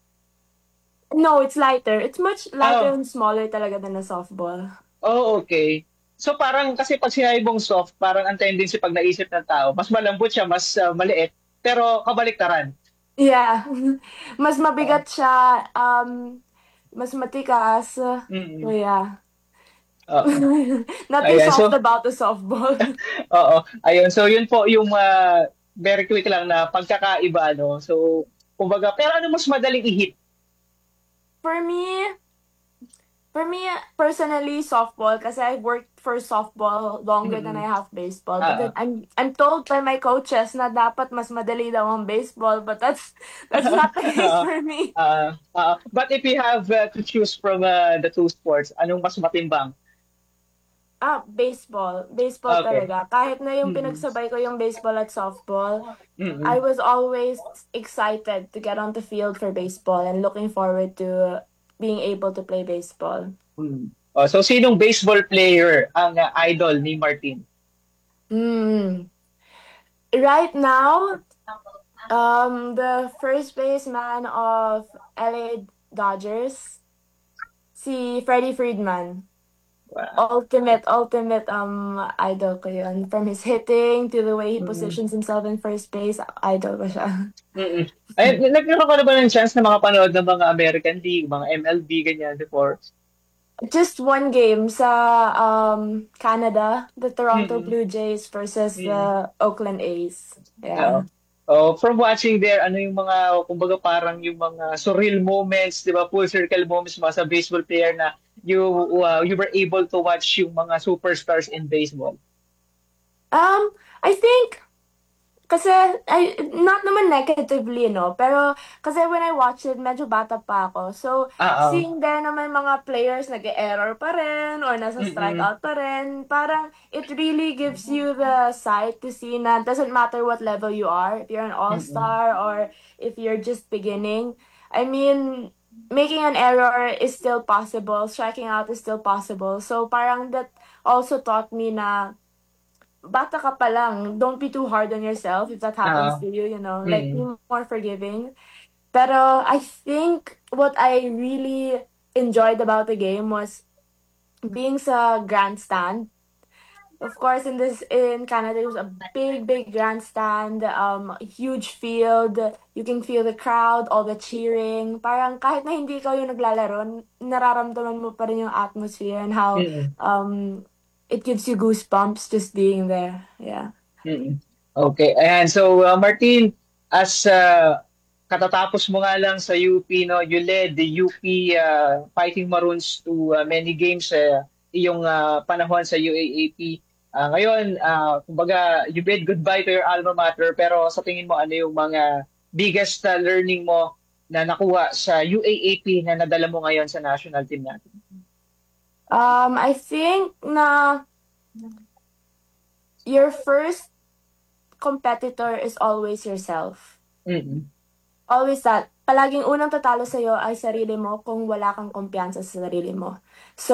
No, it's lighter. It's much lighter Oh. and smaller talaga than a softball. Oh, okay. So parang kasi pag sinabi mong soft, parang ang tendency pag naisip ng tao, mas malambot siya, mas uh, maliit, pero kabaliktaran. Yeah. Mas mabigat siya, um, mas matikas. Mm-mm. So yeah. Oo. Nothing Ayan, soft so- about the softball. Oo. Ayun, so yun po yung uh, very quick lang na pagkakaiba, no? So, kumbaga, pero ano mas madaling i-hit? For me, for me personally, softball, kasi I worked for softball longer than I have baseball. But then Ah. I'm I'm told by my coaches na dapat mas madali daw ang baseball, but that's that's not the case for me. Uh, uh, but if you have uh, to choose from uh, the two sports, anong mas matimbang? Ah, baseball. Baseball Okay. talaga. Kahit na yung Mm-mm. pinagsabay ko yung baseball at softball, Mm-mm. I was always excited to get on the field for baseball and looking forward to being able to play baseball. Mm. Oh, so sinong baseball player ang uh, idol ni Martin? Hmm. Right now, um, the first baseman of L A Dodgers, si Freddie Freeman. Ultimate, ultimate um idol ko yun. From his hitting to the way he positions himself in first base, idol ko siya. Mm-mm. Ay, nagkaroon ka na ba ng chance na makapanood ng mga American League, mga M L B, ganyan before? Just one game sa um Canada, the Toronto Mm-mm. Blue Jays versus Mm. the Oakland A's. Oo. Yeah. Oh, from watching there, ano yung mga, kumbaga parang yung mga surreal moments, di ba, full circle moments mga sa baseball player na you uh, you were able to watch yung mga superstars in baseball? Um, I think kasi I not naman negatively, no, pero kasi when I watched it, medyo bata pa ako. So, Ah, ah. seeing there naman mga players nag-error pa rin or nasa Mm-mm. strikeout pa rin, parang it really gives you the sight to see na doesn't matter what level you are, if you're an all-star or if you're just beginning. I mean, making an error is still possible, striking out is still possible. So, parang that also taught me na bata ka pa lang, don't be too hard on yourself if that happens Ah. to you, you know, like be Mm. more forgiving. Pero I think what I really enjoyed about the game was being sa grandstand. Of course, in this in Canada, it was a big, big grandstand, um, huge field. You can feel the crowd, all the cheering. Parang kahit na hindi ikaw yung naglalaro, nararamdaman mo pa rin yung atmosphere and how Mm. um it gives you goosebumps just being there. Yeah. Mm. Okay. Ayan. So, uh, Martin, as uh, katatapos mo nga lang sa U P, no? You led the U P uh, Fighting Maroons to uh, many games sa uh, iyong uh, panahon sa U A A P. Uh, ngayon, uh, kumbaga, you bid goodbye to your alma mater, pero sa tingin mo, ano yung mga biggest uh, learning mo na nakuha sa U A A P na nadala mo ngayon sa national team natin? Um, I think na your first competitor is always yourself. Mm-hmm. Always that. Palaging unang tatalo sa'yo ay sarili mo kung wala kang kumpiyansa sa sarili mo. So,